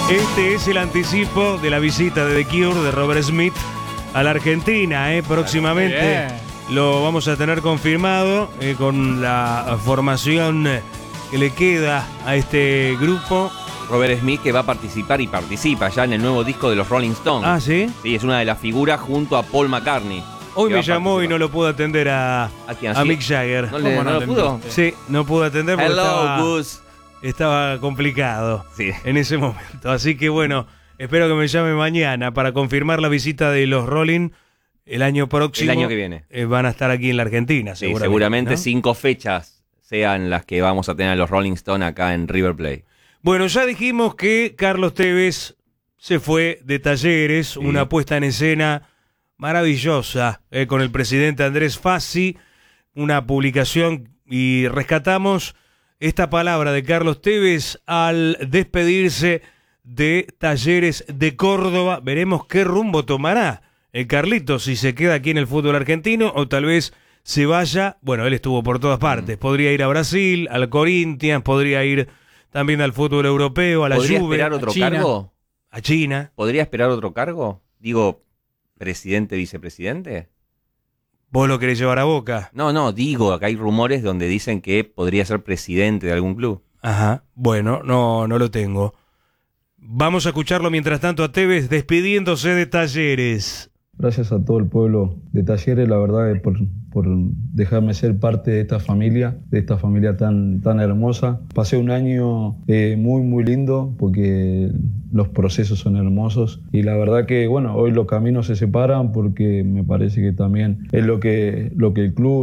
Este es el anticipo de la visita de The Cure, de Robert Smith, a la Argentina. Próximamente lo vamos a tener confirmado con la formación que le queda a este grupo. Robert Smith, que va a participar y participa ya en el nuevo disco de los Rolling Stones. ¿Ah, sí? Sí, es una de las figuras junto a Paul McCartney. Hoy me llamó y no lo pudo atender a Mick Jagger. ¿No lo pudo? Sí, no pudo atender porque Hello, estaba complicado sí, en ese momento. Así que bueno, espero que me llame mañana para confirmar la visita de los Rolling el año próximo. El año que viene. Van a estar aquí en la Argentina, seguramente. Sí, seguramente, ¿no? 5 fechas sean las que vamos a tener a los Rolling Stones acá en River Plate. Bueno, ya dijimos que Carlos Tevez se fue de Talleres, sí. Una puesta en escena maravillosa con el presidente Andrés Fassi, una publicación, y rescatamos esta palabra de Carlos Tevez al despedirse de Talleres de Córdoba. Veremos qué rumbo tomará el Carlitos, si se queda aquí en el fútbol argentino o tal vez se vaya. Bueno, él estuvo por todas partes, podría ir a Brasil, al Corinthians, podría ir también al fútbol europeo, a la Juve. ¿Podría esperar otro cargo? A China. ¿Podría esperar otro cargo? Digo, presidente, vicepresidente. ¿Vos lo querés llevar a Boca? No, digo, acá hay rumores donde dicen que podría ser presidente de algún club. Ajá, bueno, no lo tengo. Vamos a escucharlo mientras tanto a Tevez despidiéndose de Talleres. Gracias a todo el pueblo de Talleres, la verdad, por dejarme ser parte de esta familia tan hermosa. Pasé un año muy lindo porque los procesos son hermosos y la verdad que, bueno, hoy los caminos se separan porque me parece que también es lo que el club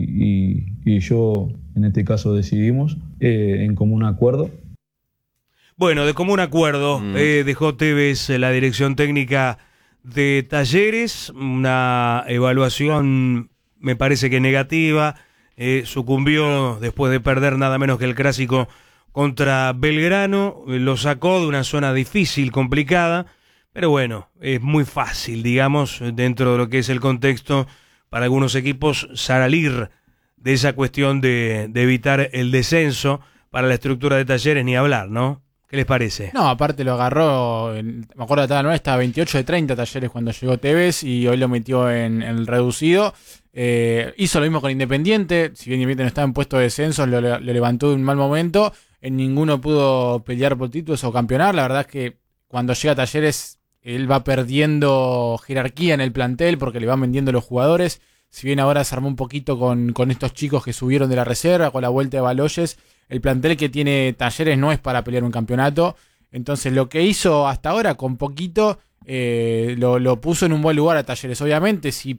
y yo, en este caso, decidimos en común acuerdo. Bueno, de común acuerdo dejó Tevez la dirección técnica de Talleres, una evaluación me parece que negativa, sucumbió después de perder nada menos que el clásico contra Belgrano, lo sacó de una zona difícil, complicada, pero bueno, es muy fácil, digamos, dentro de lo que es el contexto para algunos equipos salir de esa cuestión de evitar el descenso. Para la estructura de Talleres ni hablar, ¿no? ¿Qué les parece? No, aparte lo agarró, me acuerdo de la tabla 9, estaba 28 de 30 Talleres cuando llegó Tevez y hoy lo metió en el reducido. Hizo lo mismo con Independiente, si bien Independiente no estaba en puesto de descenso, lo levantó de un mal momento, en ninguno pudo pelear por títulos o campeonar. La verdad es que cuando llega a Talleres él va perdiendo jerarquía en el plantel porque le van vendiendo los jugadores. Si bien ahora se armó un poquito con estos chicos que subieron de la reserva, con la vuelta de Baloyes, el plantel que tiene Talleres no es para pelear un campeonato. Entonces lo que hizo hasta ahora con poquito lo puso en un buen lugar a Talleres. Obviamente, si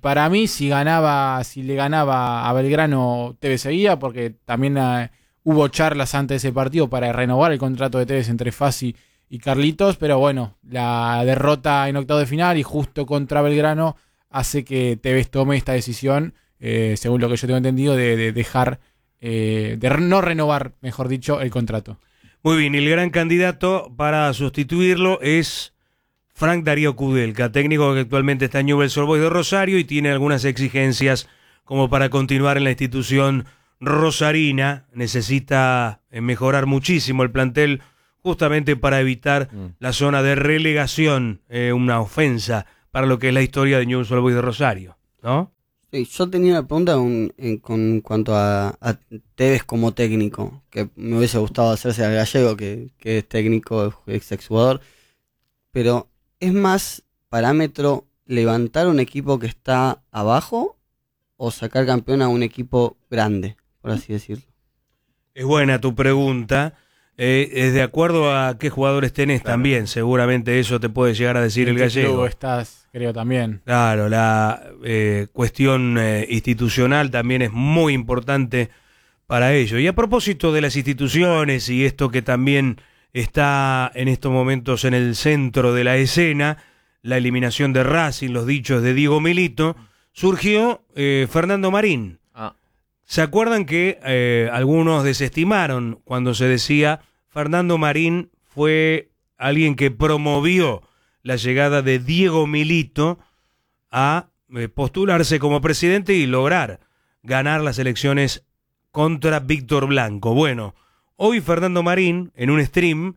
le ganaba a Belgrano, Tevez seguía, porque también hubo charlas antes de ese partido para renovar el contrato de Tevez entre Fassi y Carlitos, pero bueno, la derrota en octavo de final y justo contra Belgrano hace que Tevez tome esta decisión, según lo que yo tengo entendido, de dejar, de no renovar, mejor dicho, el contrato. Muy bien, el gran candidato para sustituirlo es Frank Darío Kudelka, técnico que actualmente está en Newell's Old Boys de Rosario y tiene algunas exigencias como para continuar en la institución rosarina. Necesita mejorar muchísimo el plantel justamente para evitar la zona de relegación, una ofensa para lo que es la historia de Newell's Old Boys de Rosario, ¿no? Sí, yo tenía una pregunta con cuanto a Tevez como técnico, que me hubiese gustado hacerse al Gallego, que es técnico, ex exjugador, pero ¿es más parámetro levantar un equipo que está abajo o sacar campeón a un equipo grande, por así decirlo? Es buena tu pregunta. Es de acuerdo a qué jugadores tenés, claro. También, seguramente eso te puede llegar a decir el Gallego. Tú estás, creo, también. Claro, la cuestión institucional también es muy importante para ello. Y a propósito de las instituciones y esto que también está en estos momentos en el centro de la escena, la eliminación de Racing, los dichos de Diego Milito, surgió Fernando Marín. ¿Se acuerdan que algunos desestimaron cuando se decía Fernando Marín fue alguien que promovió la llegada de Diego Milito a postularse como presidente y lograr ganar las elecciones contra Víctor Blanco? Bueno, hoy Fernando Marín, en un stream,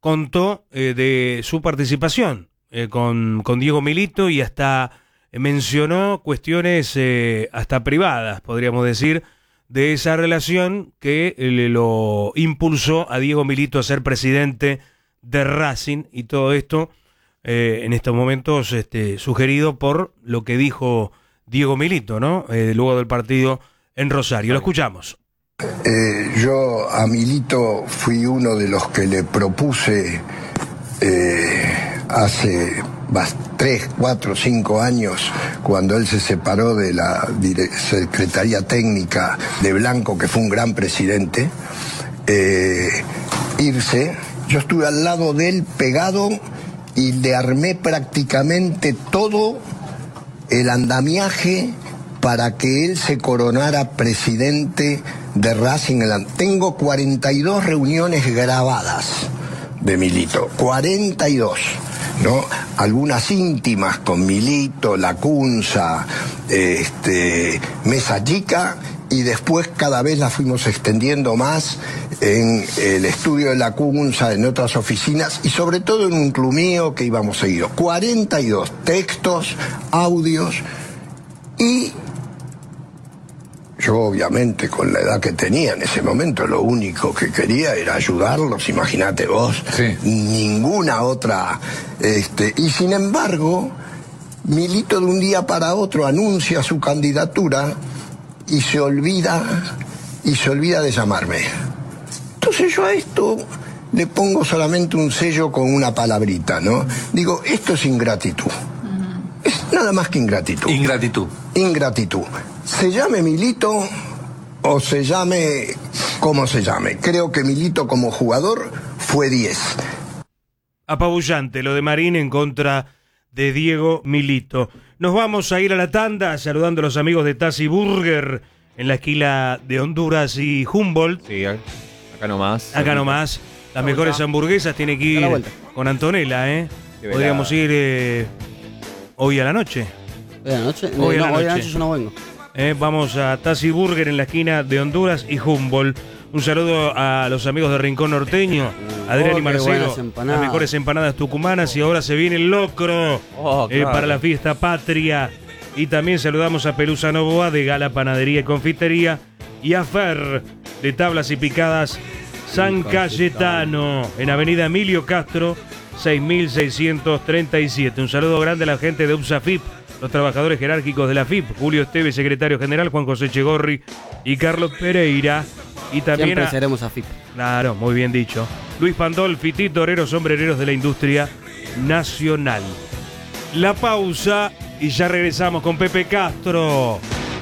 contó de su participación con Diego Milito y hasta mencionó cuestiones hasta privadas, podríamos decir, de esa relación que lo impulsó a Diego Milito a ser presidente de Racing, y todo esto en estos momentos sugerido por lo que dijo Diego Milito, ¿no? Luego del partido en Rosario. Lo escuchamos. Yo a Milito fui uno de los que le propuse hace 3, 4, 5 años, cuando él se separó de la Secretaría Técnica de Blanco, que fue un gran presidente, irse. Yo estuve al lado de él pegado y le armé prácticamente todo el andamiaje para que él se coronara presidente de Racing. Tengo 42 reuniones grabadas de Milito, 42, ¿no? Algunas íntimas con Milito, Lacunza, Mesa Chica, y después cada vez las fuimos extendiendo más en el estudio de Lacunza, en otras oficinas, y sobre todo en un club mío que íbamos seguidos. 42 textos, audios, y yo obviamente con la edad que tenía en ese momento lo único que quería era ayudarlos, imagínate vos, sí. Ninguna otra, y sin embargo Milito de un día para otro anuncia su candidatura y se olvida de llamarme. Entonces yo a esto le pongo solamente un sello con una palabrita, ¿no? Digo, esto es ingratitud. Es nada más que ingratitud. Ingratitud. Se llame Milito o se llame como se llame. Creo que Milito como jugador fue 10. Apabullante lo de Marín en contra de Diego Milito. Nos vamos a ir a la tanda saludando a los amigos de Tassi Burger en la esquina de Honduras y Humboldt. Sí, acá nomás. Acá nomás. Las mejores hamburguesas, tiene que ir con Antonella, ¿eh? Podríamos ir hoy a la noche. ¿Hoy a la noche? Hoy a la noche yo no vengo. Vamos a Tassi Burger en la esquina de Honduras y Humboldt. Un saludo a los amigos de Rincón Norteño, Adrián y Marcelo, las mejores empanadas tucumanas, y ahora se viene el locro para la fiesta patria. Y también saludamos a Pelusa Novoa de Gala Panadería y Confitería, y a Fer de Tablas y Picadas San Cayetano en Avenida Emilio Castro 6637. Un saludo grande a la gente de UPSAFIP, los trabajadores jerárquicos de la FIP, Julio Esteves, secretario general, Juan José Chegorri y Carlos Pereira. Y también siempre seremos a FIP. Claro, muy bien dicho. Luis Pandolfi, toreros, sombrereros de la industria nacional. La pausa y ya regresamos con Pepe Castro.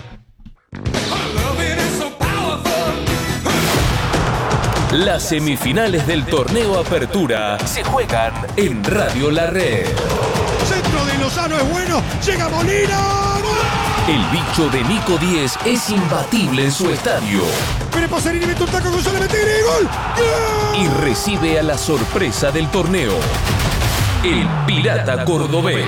Las semifinales del torneo Apertura se juegan en Radio La Red. Centro de Lozano es bueno, llega Molina. El bicho de Nico 10 es imbatible en su estadio. Pero Pasarini mete un taco, González mete y gol. Y recibe a la sorpresa del torneo, el Pirata Cordobés.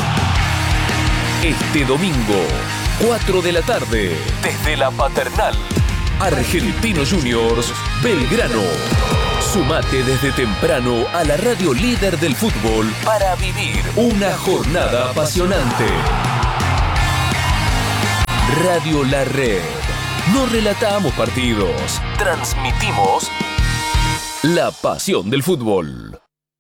Este domingo, 4 de la tarde, desde la Paternal, Argentinos Juniors, Belgrano. Sumate desde temprano a la radio líder del fútbol para vivir una jornada apasionante. Radio La Red. No relatamos partidos, transmitimos la pasión del fútbol.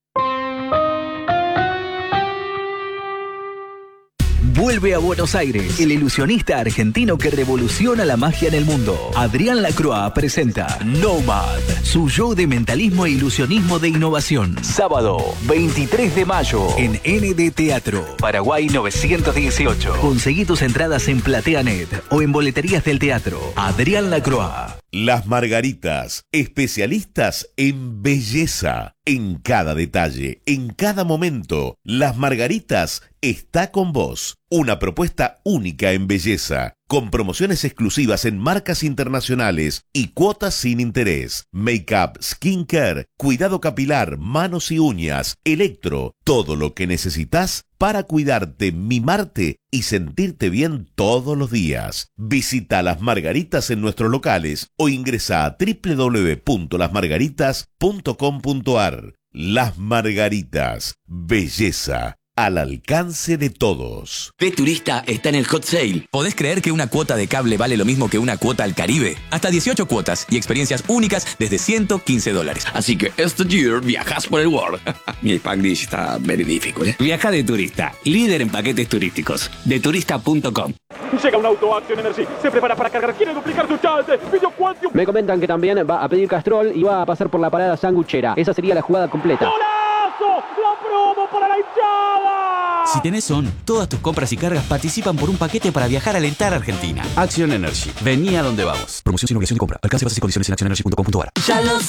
Vuelve a Buenos Aires, el ilusionista argentino que revoluciona la magia en el mundo. Adrián Lacroix presenta Nomad, su show de mentalismo e ilusionismo de innovación. Sábado, 23 de mayo, en ND Teatro, Paraguay 918. Conseguí tus entradas en PlateaNet o en boleterías del teatro. Adrián Lacroix. Las Margaritas, especialistas en belleza. En cada detalle, en cada momento, Las Margaritas está con vos. Una propuesta única en belleza, con promociones exclusivas en marcas internacionales y cuotas sin interés. Make-up, skincare, cuidado capilar, manos y uñas, electro, todo lo que necesitas para cuidarte, mimarte y sentirte bien todos los días. Visita Las Margaritas en nuestros locales o ingresa a www.lasmargaritas.com.ar. Las Margaritas, belleza al alcance de todos. Turista está en el hot sale. ¿Podés creer que una cuota de cable vale lo mismo que una cuota al Caribe? Hasta 18 cuotas y experiencias únicas desde $115. Así que este year viajas por el world. Mi Spanglish está very difficult, ¿eh? Viaja de Turista, líder en paquetes turísticos. Deturista.com. Llega un auto Action Energy, se prepara para cargar, quiere duplicar su chance. Me comentan que también va a pedir Castrol y va a pasar por la parada sanguchera. Esa sería la jugada completa. ¡Golazo! ¡La promo para la hinchada! Si tenés ON, todas tus compras y cargas participan por un paquete para viajar a alentar a Argentina. Action Energy. Vení a donde vamos. Promoción sin obligación de compra. Alcance bases y condiciones en actionenergy.com.ar.